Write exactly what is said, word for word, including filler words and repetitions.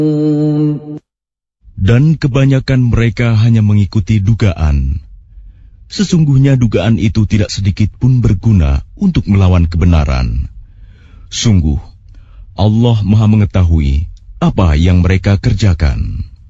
Dan kebanyakan mereka hanya mengikuti dugaan. Sesungguhnya dugaan itu tidak sedikit pun berguna untuk melawan kebenaran. Sungguh, Allah Maha Mengetahui apa yang mereka kerjakan.